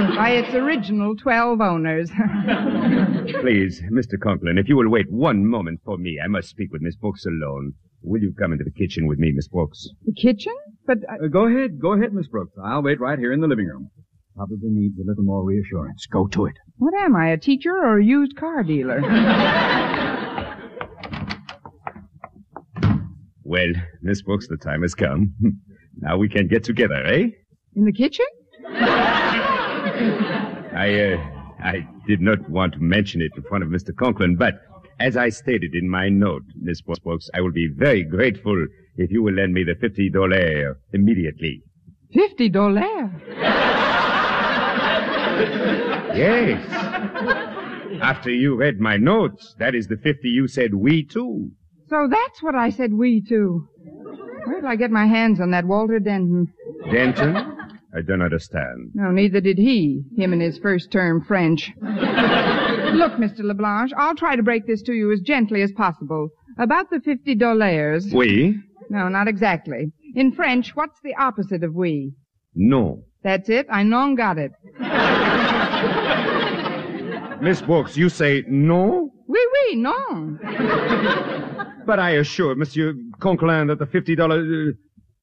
By its original 12 owners. Please, Mr. Conklin, if you will wait one moment for me, I must speak with Miss Brooks alone. Will you come into the kitchen with me, Miss Brooks? The kitchen? But... Go ahead, Miss Brooks. I'll wait right here in the living room. Probably needs a little more reassurance. Go to it. What am I, a teacher or a used car dealer? Well, Miss Brooks, the time has come. Now we can get together, eh? In the kitchen? I did not want to mention it in front of Mr. Conklin, but as I stated in my note, Miss Brooks, I will be very grateful if you will lend me the $50 immediately. $50? Yes. After you read my notes, that is the 50 you said we too. So that's what I said we too. Where did I get my hands on that Walter Denton? Denton? I don't understand. No, neither did he. Him and his first-term French. Look, Mr. LeBlanche, I'll try to break this to you as gently as possible. About the $50. Oui? No, not exactly. In French, what's the opposite of oui? No. That's it. I non got it. Miss Brooks, you say no? Oui, oui, non. But I assure Monsieur Conklin that the $50...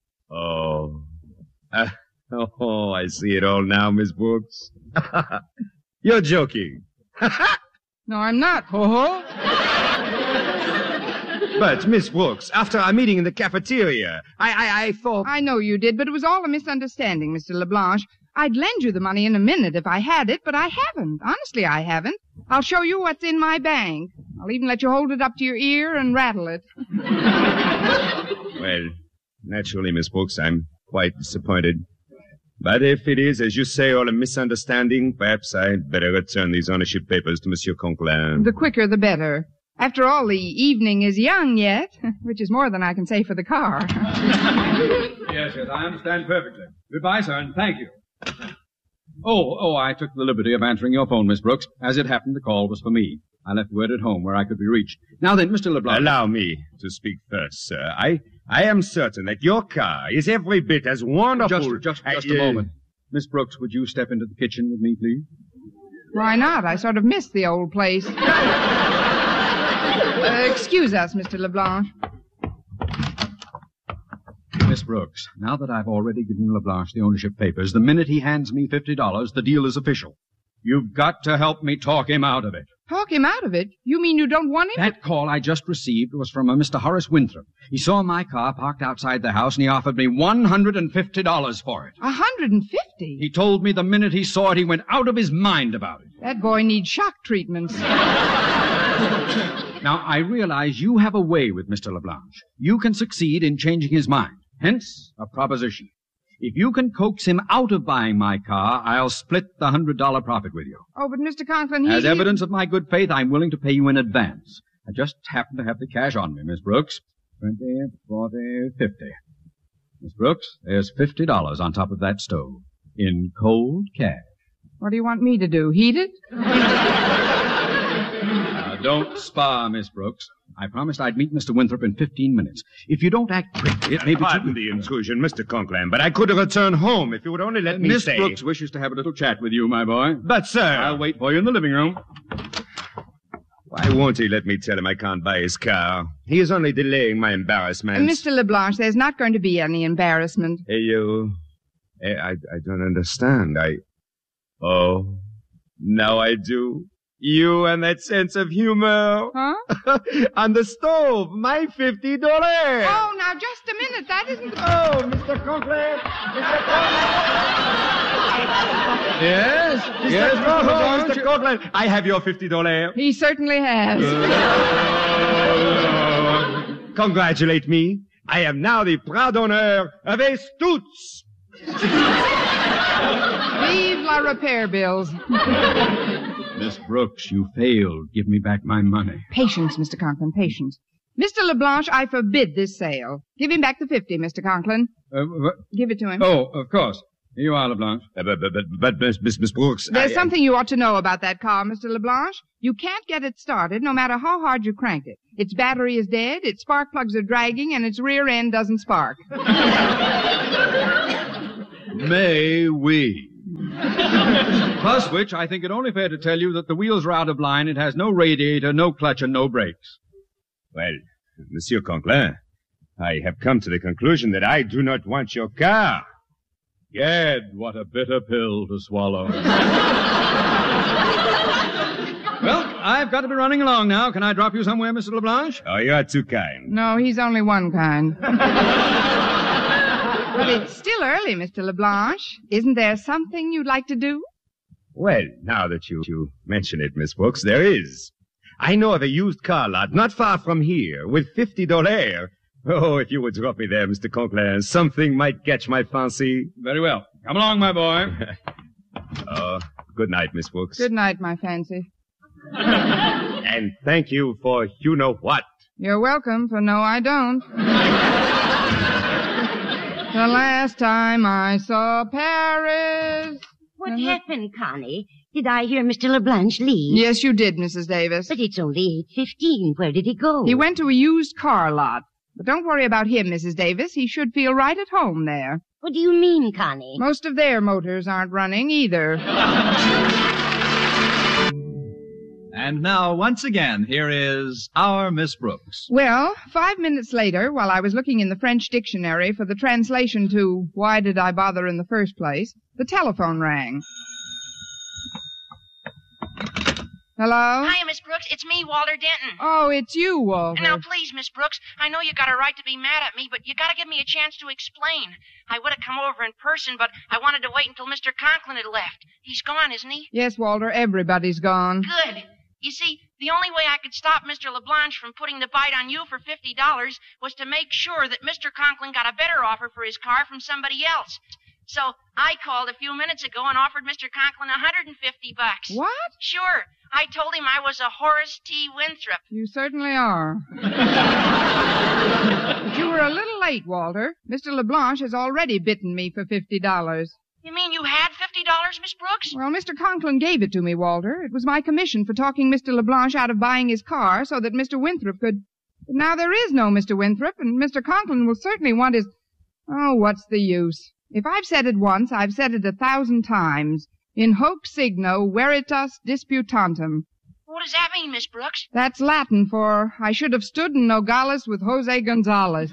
Oh, I see it all now, Miss Brooks. You're joking. No, I'm not, ho-ho. But, Miss Brooks, after our meeting in the cafeteria, I thought... I know you did, but it was all a misunderstanding, Mr. LeBlanche. I'd lend you the money in a minute if I had it, but I haven't. Honestly, I haven't. I'll show you what's in my bank. I'll even let you hold it up to your ear and rattle it. Well, naturally, Miss Brooks, I'm quite disappointed. But if it is, as you say, all a misunderstanding, perhaps I'd better return these ownership papers to Monsieur Conklin. The quicker, the better. After all, the evening is young yet, which is more than I can say for the car. Yes, I understand perfectly. Goodbye, sir, and thank you. Oh, I took the liberty of answering your phone, Miss Brooks. As it happened, the call was for me. I left word at home where I could be reached. Now then, Mr. LeBlanc... Allow me to speak first, sir. I am certain that your car is every bit as wonderful... Just a moment. Miss Brooks, would you step into the kitchen with me, please? Why not? I sort of missed the old place. Excuse us, Mr. LeBlanc. Miss Brooks, now that I've already given LeBlanc the ownership papers, the minute he hands me $50, the deal is official. You've got to help me talk him out of it. Talk him out of it? You mean you don't want him? That call I just received was from a Mr. Horace Winthrop. He saw my car parked outside the house, and he offered me $150 for it. $150? He told me the minute he saw it, he went out of his mind about it. That boy needs shock treatments. Now, I realize you have a way with Mr. LeBlanc. You can succeed in changing his mind. Hence, a proposition. If you can coax him out of buying my car, I'll split the $100 profit with you. Oh, but Mr. Conklin, As evidence of my good faith, I'm willing to pay you in advance. I just happen to have the cash on me, Miss Brooks. 20, 40, 50. Miss Brooks, there's $50 on top of that stove. In cold cash. What do you want me to do, heat it? Don't spar, Miss Brooks. I promised I'd meet Mr. Winthrop in 15 minutes. If you don't act quickly, it may be... Pardon the intrusion, Mr. Conklin, but I could return home if you would only let me Miss stay. Brooks wishes to have a little chat with you, my boy. But, sir... I'll wait for you in the living room. Why won't he let me tell him I can't buy his car? He is only delaying my embarrassment. Mr. LeBlanc, there's not going to be any embarrassment. Hey, you... I don't understand. Oh, now I do. You and that sense of humor. Huh? On the stove, my $50. Oh, now, just a minute. That isn't... Oh, Mr. Conklin! Mr. Conklin! Yes? Mr. Conklin, I have your $50. He certainly has. Congratulate me. I am now the proud owner of a Stutz. Vive la repair bills. Miss Brooks, you failed. Give me back my money. Patience, Mr. Conklin, patience. Mr. LeBlanc, I forbid this sale. Give him back the 50, Mr. Conklin. Give it to him. Oh, of course. Here you are, LeBlanc. But Miss Brooks... There's something you ought to know about that car, Mr. LeBlanc. You can't get it started no matter how hard you crank it. Its battery is dead, its spark plugs are dragging, and its rear end doesn't spark. May we? Plus which, I think it only fair to tell you that the wheels are out of line. It has no radiator, no clutch, and no brakes. Well, Monsieur Conklin, I have come to the conclusion that I do not want your car. Gad, what a bitter pill to swallow. Well, I've got to be running along now. Can I drop you somewhere, Mr. LeBlanche? Oh, you are too kind. No, he's only one kind. But it's still early, Mr. LeBlanche. Isn't there something you'd like to do? Well, now that you mention it, Miss Brooks, there is. I know of a used car lot not far from here with $50. Oh, if you would drop me there, Mr. Conklin, something might catch my fancy. Very well. Come along, my boy. Oh, good night, Miss Brooks. Good night, my fancy. And thank you for you-know-what. You're welcome, for no, I don't. The last time I saw Paris... What happened, Connie? Did I hear Mr. LeBlanche leave? Yes, you did, Mrs. Davis. But it's only 8:15. Where did he go? He went to a used car lot. But don't worry about him, Mrs. Davis. He should feel right at home there. What do you mean, Connie? Most of their motors aren't running either. And now, once again, here is our Miss Brooks. Well, 5 minutes later, while I was looking in the French dictionary for the translation to why did I bother in the first place, the telephone rang. Hello? Hiya, Miss Brooks. It's me, Walter Denton. Oh, it's you, Walter. Now, please, Miss Brooks, I know you got a right to be mad at me, but you got to give me a chance to explain. I would have come over in person, but I wanted to wait until Mr. Conklin had left. He's gone, isn't he? Yes, Walter, everybody's gone. Good. You see, the only way I could stop Mr. LeBlanche from putting the bite on you for $50 was to make sure that Mr. Conklin got a better offer for his car from somebody else. So I called a few minutes ago and offered Mr. Conklin $150. What? Sure. I told him I was a Horace T. Winthrop. You certainly are. But you were a little late, Walter. Mr. LeBlanche has already bitten me for $50. You mean you had $50, Miss Brooks? Well, Mr. Conklin gave it to me, Walter. It was my commission for talking Mr. LeBlanche out of buying his car so that Mr. Winthrop could... But now there is no Mr. Winthrop, and Mr. Conklin will certainly want his... Oh, what's the use? If I've said it once, I've said it 1,000 times. In hoc signo veritas disputantem. What does that mean, Miss Brooks? That's Latin for I should have stood in Nogales with Jose Gonzalez.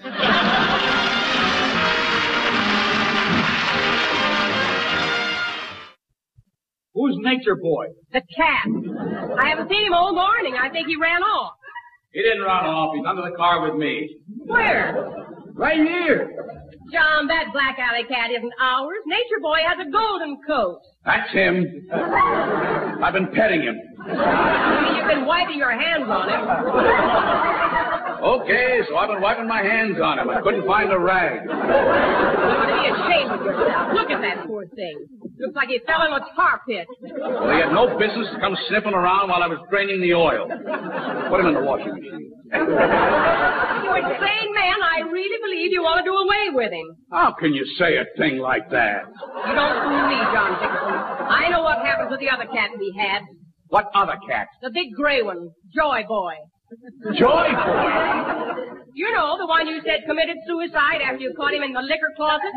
Who's Nature Boy? The cat. I haven't seen him all morning. I think he ran off. He didn't run off. He's under the car with me. Where? Right here. John, that black alley cat isn't ours. Nature Boy has a golden coat. That's him. I've been petting him. You've been wiping your hands on him. Okay, so I've been wiping my hands on him. I couldn't find a rag. You ought to be ashamed of yourself. Look at that poor thing. Looks like he fell in a tar pit. Well, he had no business to come sniffing around while I was draining the oil. Put him in the washing machine. You insane man, I really believe you want to do away with him. How can you say a thing like that? You don't fool me, John Dickerson. I know what happened to the other cat we had. What other cat? The big gray one, Joy Boy. Joy Boy? You know, the one you said committed suicide after you caught him in the liquor closet?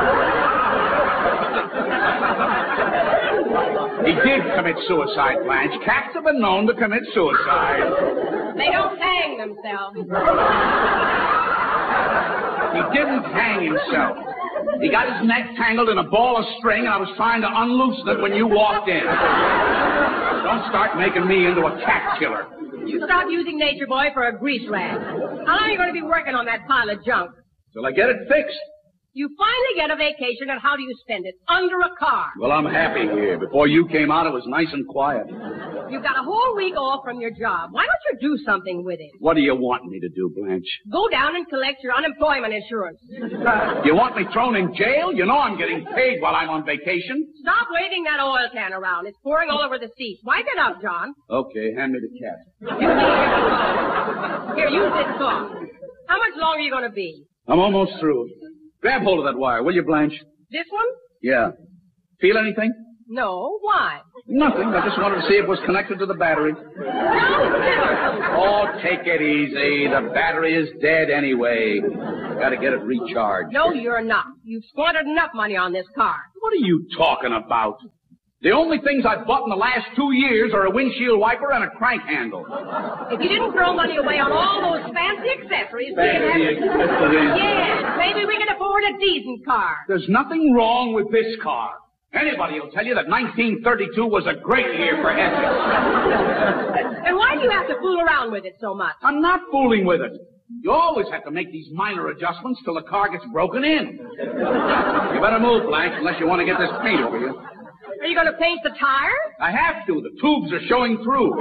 He did commit suicide, Blanche. Cats have been known to commit suicide. They don't hang themselves. He didn't hang himself. He got his neck tangled in a ball of string, and I was trying to unloosen it when you walked in. Don't start making me into a cat killer. You stop using Nature Boy for a grease rag. How long are you going to be working on that pile of junk? Till I get it fixed. You finally get a vacation, and how do you spend it? Under a car. Well, I'm happy here. Before you came out, it was nice and quiet. You've got a whole week off from your job. Why don't you do something with it? What do you want me to do, Blanche? Go down and collect your unemployment insurance. You want me thrown in jail? You know I'm getting paid while I'm on vacation. Stop waving that oil can around. It's pouring all over the seats. Wipe it up, John. Okay, hand me the cat. Here, use this cloth. How much longer are you going to be? I'm almost through. Grab hold of that wire, will you, Blanche? This one? Yeah. Feel anything? No, why? Nothing. I just wanted to see if it was connected to the battery. Oh, take it easy. The battery is dead anyway. Gotta get it recharged. No, you're not. You've squandered enough money on this car. What are you talking about? The only things I've bought in the last 2 years are a windshield wiper and a crank handle. If you didn't throw money away on all those fancy accessories, Fancy accessories? Yes, maybe we could afford a decent car. There's nothing wrong with this car. Anybody will tell you that 1932 was a great year for Essex. And why do you have to fool around with it so much? I'm not fooling with it. You always have to make these minor adjustments till the car gets broken in. You better move, Blanche, unless you want to get this paint over you. Are you going to paint the tires? I have to. The tubes are showing through.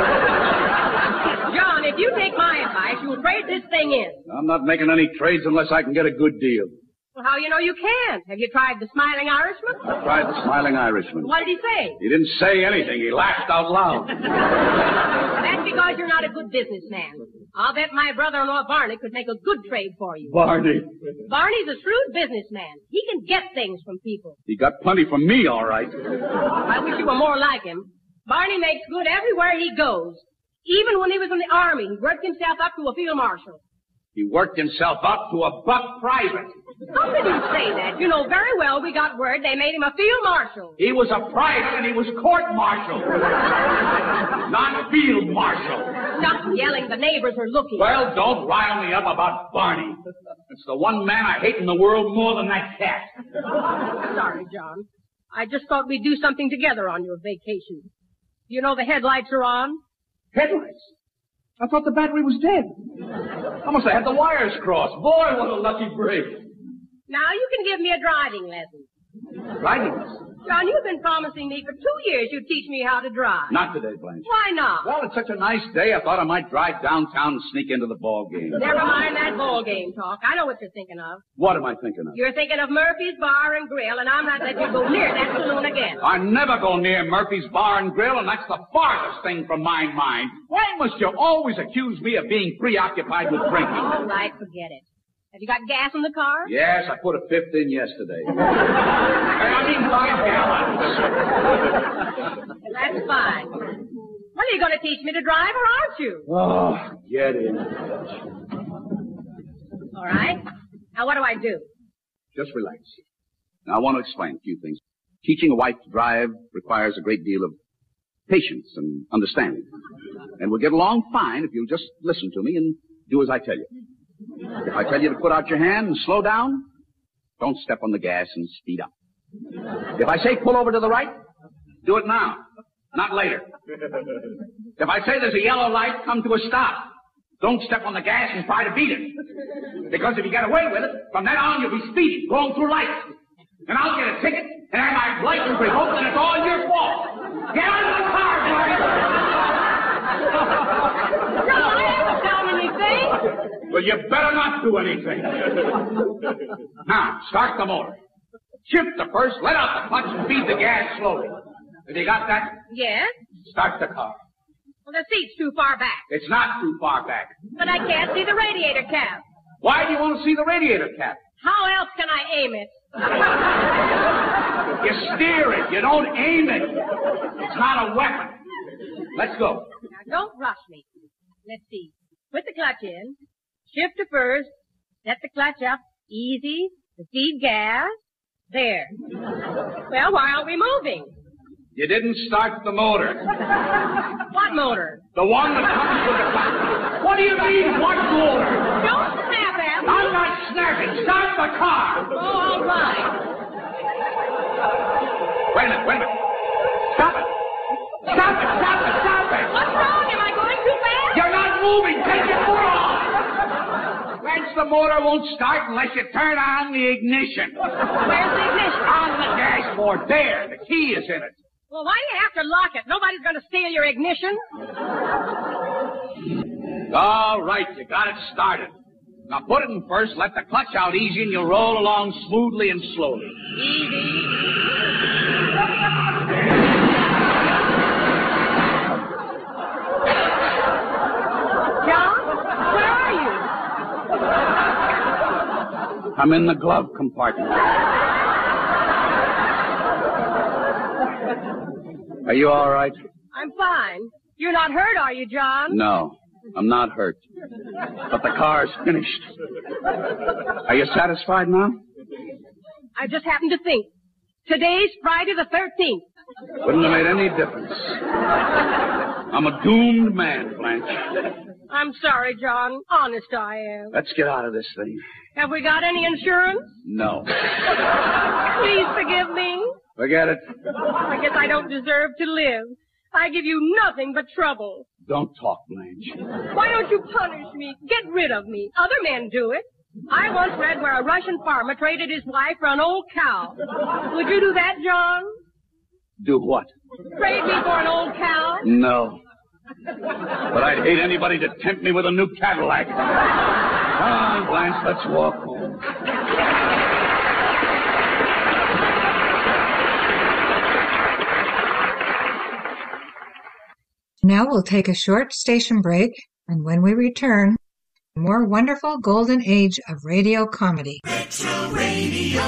John, if you take my advice, you'll trade this thing in. I'm not making any trades unless I can get a good deal. Well, how do you know you can? Have you tried the Smiling Irishman? I tried the Smiling Irishman. What did he say? He didn't say anything. He laughed out loud. That's because you're not a good businessman. I'll bet my brother-in-law Barney could make a good trade for you. Barney. Barney's a shrewd businessman. He can get things from people. He got plenty from me, all right. I wish you were more like him. Barney makes good everywhere he goes. Even when he was in the Army, he worked himself up to a field marshal. He worked himself up to a buck private. How can you say that? You know very well we got word they made him a field marshal. He was a private and he was court-martial. Not field marshal. Stop yelling. The neighbors are looking. Well, don't rile me up about Barney. It's the one man I hate in the world more than that cat. Sorry, John. I just thought we'd do something together on your vacation. You know the headlights are on? Headlights? I thought the battery was dead. I must have had the wires crossed. Boy, what a lucky break. Now you can give me a driving lesson. Driving lesson? John, you've been promising me for 2 years you'd teach me how to drive. Not today, Blanche. Why not? Well, it's such a nice day, I thought I might drive downtown and sneak into the ball game. Never mind that ball game talk. I know what you're thinking of. What am I thinking of? You're thinking of Murphy's Bar and Grill, and I'm not letting you go near that saloon again. I never go near Murphy's Bar and Grill, and that's the farthest thing from my mind. Why must you always accuse me of being preoccupied with drinking? All right, forget it. Have you got gas in the car? Yes, I put a fifth in yesterday. I mean 5 gallons. That's fine. Well, are you going to teach me to drive, or aren't you? Oh, get in. All right. Now, what do I do? Just relax. Now, I want to explain a few things. Teaching a wife to drive requires a great deal of patience and understanding. And we'll get along fine if you'll just listen to me and do as I tell you. If I tell you to put out your hand and slow down, don't step on the gas and speed up. If I say pull over to the right, do it now, not later. If I say there's a yellow light, come to a stop. Don't step on the gas and try to beat it. Because if you get away with it, from then on you'll be speeding, going through lights. And I'll get a ticket and have my license revoked, and it's all your fault. Get out of the car, Barney! No, I haven't done anything. Well, you better not do anything. Now, start the motor. Shift the first, let out the clutch, and feed the gas slowly. Have you got that? Yes? Start the car. Well, the seat's too far back. It's not too far back. But I can't see the radiator cap. Why do you want to see the radiator cap? How else can I aim it? You steer it. You don't aim it. It's not a weapon. Let's go. Now, don't rush me. Let's see. Put the clutch in. Shift to first. Set the clutch up. Easy. Feed gas. There. Well, why aren't we moving? You didn't start the motor. What motor? The one that comes with the clutch. What do you mean, what motor? Don't snap at me. I'm not snapping. Start the car. Oh, all right. Wait a minute. Stop it. Stop it. What's wrong? Am I going too fast? You're not moving. Take your foot off. That's the motor won't start unless you turn on the ignition. Where's the ignition? On the dashboard. There. The key is in it. Well, why do you have to lock it? Nobody's going to steal your ignition. All right. You got it started. Now put it in first, let the clutch out easy, and you'll roll along smoothly and slowly. Easy. John, where are you? I'm in the glove compartment. Are you all right? I'm fine. You're not hurt, are you, John? No, I'm not hurt. But the car's finished. Are you satisfied now? I just happened to think. Today's Friday the 13th. Wouldn't have made any difference. I'm a doomed man, Blanche. I'm sorry, John. Honest, I am. Let's get out of this thing. Have we got any insurance? No. Please forgive me. Forget it. I guess I don't deserve to live. I give you nothing but trouble. Don't talk, Blanche. Why don't you punish me? Get rid of me. Other men do it. I once read where a Russian farmer traded his wife for an old cow. Would you do that, John? Do what? Trade me for an old cow? No. But I'd hate anybody to tempt me with a new Cadillac. Come on, Blanche, let's walk home. Now we'll take a short station break, and when we return, more wonderful golden age of radio comedy. Retro Radio.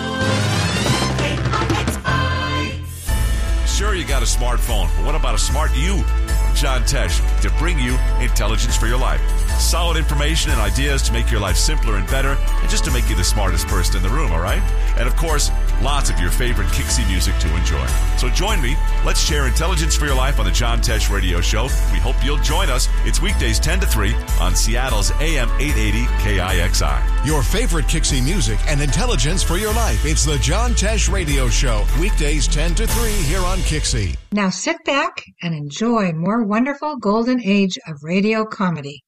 KIXI. Sure, you got a smartphone, but what about a smart you? I'm John Tesh, to bring you intelligence for your life. Solid information and ideas to make your life simpler and better, and just to make you the smartest person in the room, all right? And of course, lots of your favorite KIXI music to enjoy. So join me. Let's share intelligence for your life on the John Tesh Radio Show. We hope you'll join us. It's weekdays 10 to 3 on Seattle's AM 880 KIXI. Your favorite KIXI music and intelligence for your life. It's the John Tesh Radio Show. Weekdays 10 to 3 here on KIXI. Now sit back and enjoy more wonderful golden age of radio comedy.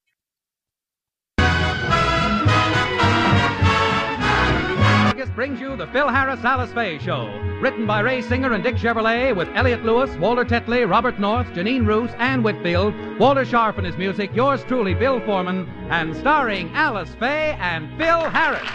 Brings you the Phil Harris Alice Faye Show. Written by Ray Singer and Dick Chevrolet, with Elliot Lewis, Walter Tetley, Robert North, Janine Roos, Ann Whitfield, Walter Sharp and his music, yours truly, Bill Foreman, and starring Alice Faye and Phil Harris.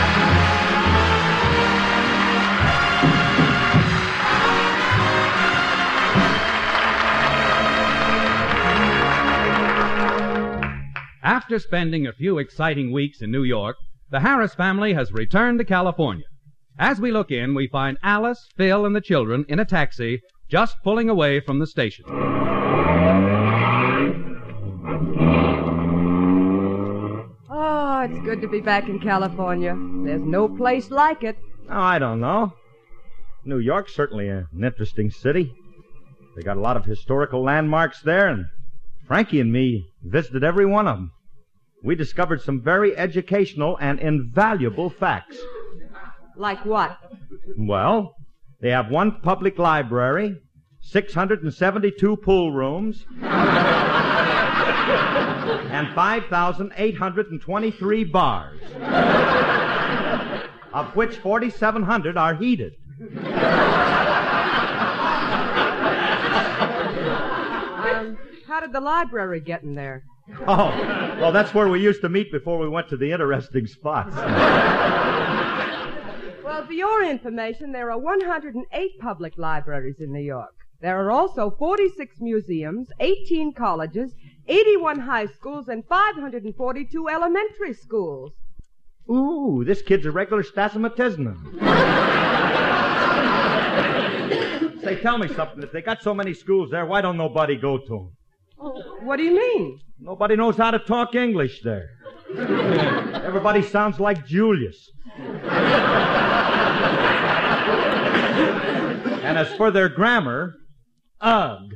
After spending a few exciting weeks in New York, the Harris family has returned to California. As we look in, we find Alice, Phil, and the children in a taxi just pulling away from the station. Oh, it's good to be back in California. There's no place like it. Oh, I don't know. New York's certainly an interesting city. They got a lot of historical landmarks there, and Frankie and me visited every one of them. We discovered some very educational and invaluable facts. Like what? Well, they have one public library, 672 pool rooms, and 5,823 bars, of which 4,700 are heated. How did the library get in there? Oh, well, that's where we used to meet before we went to the interesting spots. Well, for your information, there are 108 public libraries in New York. There are also 46 museums, 18 colleges, 81 high schools, and 542 elementary schools. Ooh, this kid's a regular Stasmatisna. Say, tell me something. If they got so many schools there, why don't nobody go to them? What do you mean? Nobody knows how to talk English there. Everybody sounds like Julius. And as for their grammar, ugh.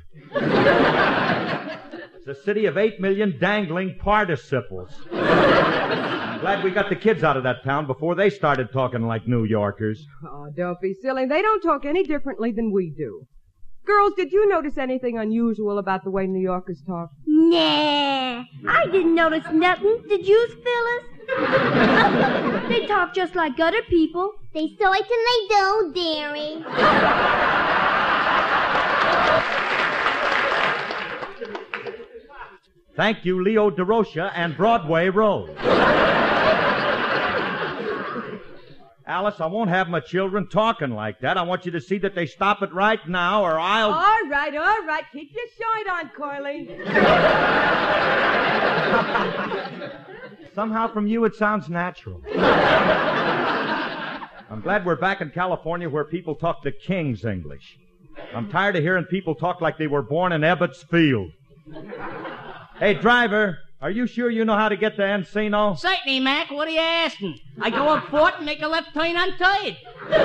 It's a city of 8 million dangling participles. I'm glad we got the kids out of that town before they started talking like New Yorkers. Oh, don't be silly. They don't talk any differently than we do. Girls, did you notice anything unusual about the way New Yorkers talk? Nah, I didn't notice nothing. Did you, Phyllis? They talk just like other people. They so it and they don't, dearie. Thank you, Leo DeRocha and Broadway Road. Alice, I won't have my children talking like that. I want you to see that they stop it right now, or I'll... All right. Keep your shine on, Corley. Somehow from you it sounds natural. I'm glad we're back in California where people talk the King's English. I'm tired of hearing people talk like they were born in Ebbets Field. Hey, driver, are you sure you know how to get to Encino? Certainly, Mac. What are you asking? I go up Fort and make a left turn untied.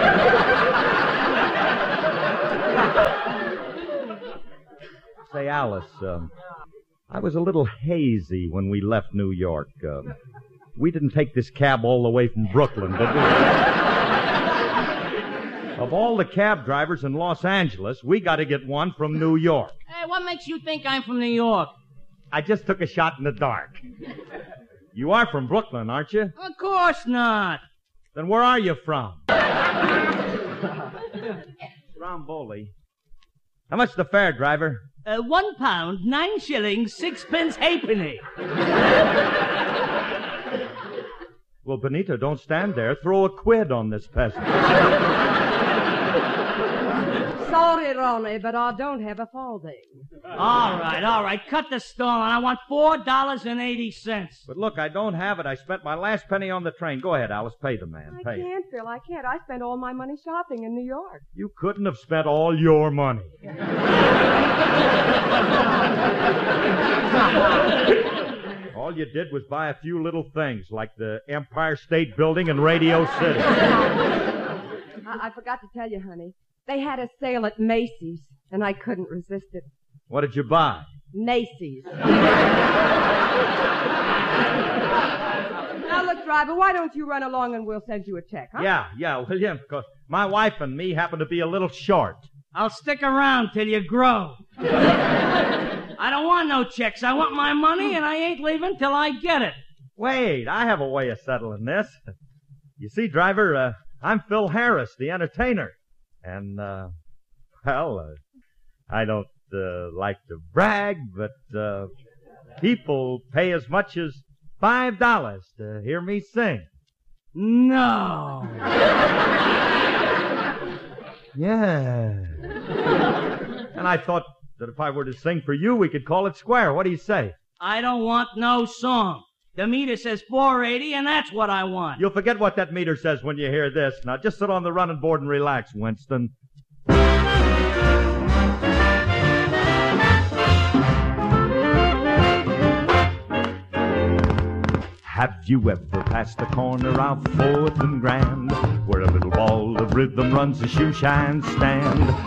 Say, Alice, I was a little hazy when we left New York. We didn't take this cab all the way from Brooklyn, did we? Of all the cab drivers in Los Angeles, we got to get one from New York. Hey, what makes you think I'm from New York? I just took a shot in the dark. You are from Brooklyn, aren't you? Of course not. Then where are you from? Stromboli. How much the fare, driver? £1, 9 shillings, 6 halfpenny. Well, Benito, don't stand there. Throw a quid on this peasant. Sorry, Ronnie, but I don't have a folding. All right. Cut the stall, and I want $4.80. But look, I don't have it. I spent my last penny on the train. Go ahead, Alice. Pay the man. Pay. I can't, Phil. I can't. I spent all my money shopping in New York. You couldn't have spent all your money. All you did was buy a few little things, like the Empire State Building and Radio City. I forgot to tell you, honey. They had a sale at Macy's, and I couldn't resist it. What did you buy? Macy's. Now, look, driver, why don't you run along and we'll send you a check, huh? Yeah, William, because my wife and me happen to be a little short. I'll stick around till you grow. I don't want no checks. I want my money, and I ain't leaving till I get it. Wait, I have a way of settling this. You see, driver, I'm Phil Harris, the entertainer. And, I don't like to brag, but people pay as much as $5 to hear me sing. No. Yeah. And I thought that if I were to sing for you, we could call it square. What do you say? I don't want no song. The meter says $4.80, and that's what I want. You'll forget what that meter says when you hear this. Now, just sit on the running board and relax, Winston. Have you ever passed the corner of 4th and Grand, where a little ball of rhythm runs the shoe shine stand?